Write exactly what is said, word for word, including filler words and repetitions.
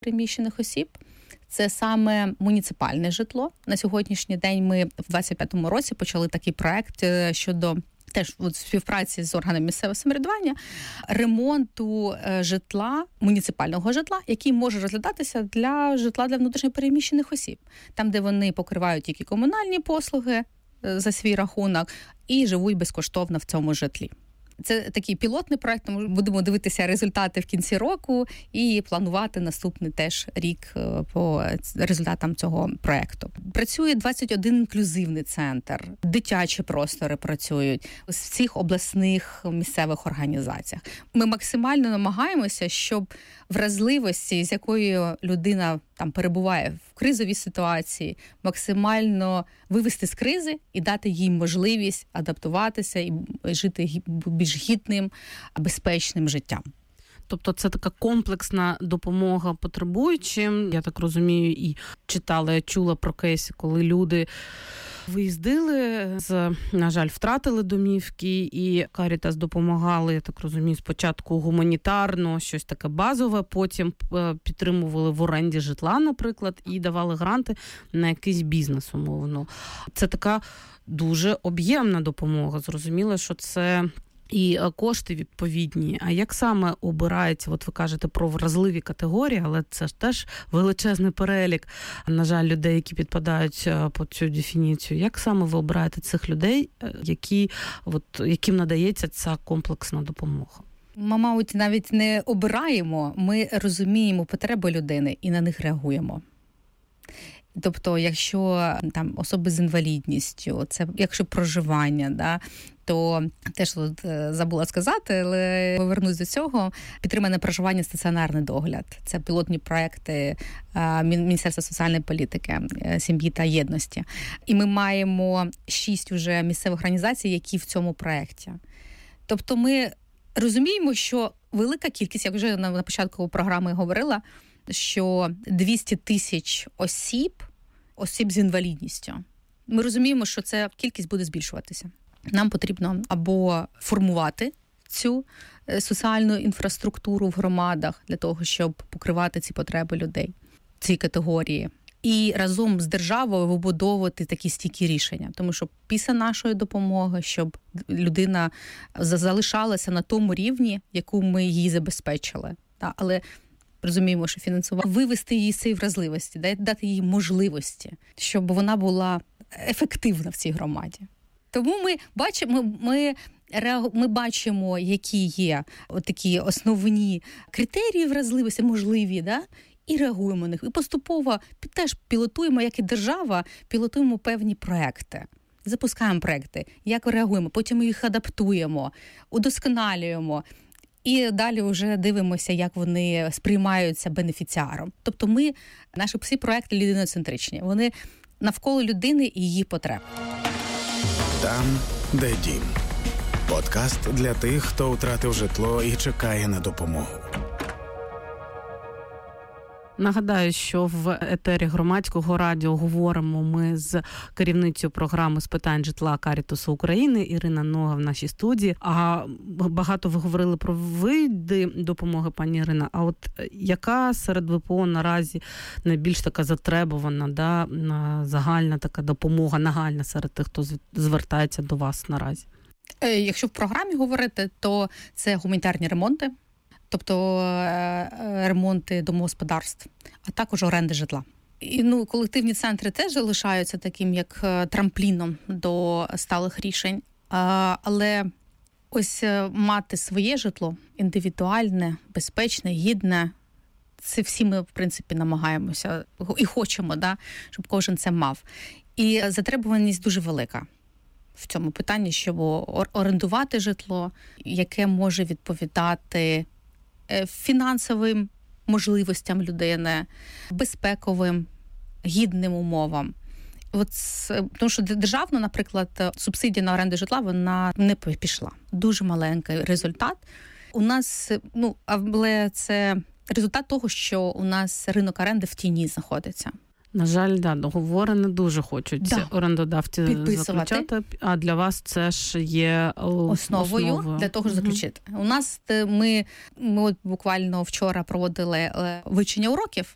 переміщених осіб. Це саме муніципальне житло. На сьогоднішній день ми в двадцять п'ятому році почали такий проект щодо теж в співпраці з органами місцевого самоврядування ремонту житла, муніципального житла, який може розглядатися для житла для внутрішньопереміщених осіб. Там, де вони покривають тільки комунальні послуги за свій рахунок і живуть безкоштовно в цьому житлі. Це такий пілотний проект, ми будемо дивитися результати в кінці року і планувати наступний теж рік по результатам цього проекту. Працює двадцять один інклюзивний центр, дитячі простори працюють з всіх обласних місцевих організаціях. Ми максимально намагаємося, щоб вразливості, з якою людина там перебуває в кризовій ситуації, максимально вивести з кризи і дати їй можливість адаптуватися і жити більш гідним, безпечним життям. Тобто це така комплексна допомога потребуючим. Я так розумію, і читала, я чула про кейси, коли люди виїздили, з, на жаль, втратили домівки, і Карітас допомагали, я так розумію, спочатку гуманітарно, щось таке базове, потім підтримували в оренді житла, наприклад, і давали гранти на якийсь бізнес, умовно. Це така дуже об'ємна допомога. Зрозуміло, що це і кошти відповідні. А як саме обирається, от ви кажете про вразливі категорії, але це ж теж величезний перелік, на жаль, людей, які підпадають під цю дефініцію. Як саме ви обираєте цих людей, які, от, яким надається ця комплексна допомога? Ми, мабуть, навіть не обираємо, ми розуміємо потреби людини і на них реагуємо. Тобто, якщо там особи з інвалідністю, це якщо проживання, да, то теж тут забула сказати, але повернусь до цього. Підтримане проживання, стаціонарний догляд. Це пілотні проекти Міністерства соціальної політики, сім'ї та єдності. І ми маємо шість уже місцевих організацій, які в цьому проекті. Тобто ми розуміємо, що велика кількість, як вже на початку програми говорила, що двісті тисяч осіб, осіб з інвалідністю. Ми розуміємо, що ця кількість буде збільшуватися. Нам потрібно або формувати цю соціальну інфраструктуру в громадах для того, щоб покривати ці потреби людей, ці категорії. І разом з державою вибудовувати такі стійкі рішення. Тому що після нашої допомоги, щоб людина залишалася на тому рівні, яку ми їй забезпечили. Але розуміємо, що фінансувати, вивести її з цієї вразливості, дати їй можливості, щоб вона була ефективна в цій громаді. Тому ми бачимо, ми, ми бачимо, які є такі основні критерії вразливості, можливі, да? І реагуємо на них. І поступово теж пілотуємо, як і держава, пілотуємо певні проекти. Запускаємо проекти, як реагуємо, потім їх адаптуємо, удосконалюємо. І далі вже дивимося, як вони сприймаються бенефіціаром. Тобто ми, наші всі проекти людиноцентричні. Вони навколо людини і її потреб. Там, де дім. Подкаст для тих, хто втратив житло і чекає на допомогу. Нагадаю, що в етері Громадського радіо говоримо ми з керівницею програми з питань житла Карітасу України Ірина Нога в нашій студії. А багато ви говорили про види допомоги, пані Ірина. А от яка серед ВПО наразі найбільш така затребувана, да, загальна така допомога, нагальна серед тих, хто звертається до вас наразі? Якщо в програмі говорити, то це гуманітарні ремонти. Тобто ремонти домогосподарств, а також оренди житла. І, ну, колективні центри теж залишаються таким, як трампліном до сталих рішень. А, але ось мати своє житло, індивідуальне, безпечне, гідне, це всі ми, в принципі, намагаємося і хочемо, да, щоб кожен це мав. І затребуваність дуже велика в цьому питанні, щоб орендувати житло, яке може відповідати фінансовим можливостям людини, безпековим, гідним умовам. От, тому що державна, наприклад, субсидія на оренду житла, вона не пішла. Дуже маленький результат. У нас, ну, але це результат того, що у нас ринок оренди в тіні знаходиться. На жаль, да, договори не дуже хочуть да. орендодавці заключати, а для вас це ж є основою, основою. Для того, щоб заключити. Угу. У нас ми, ми от буквально вчора проводили вивчення уроків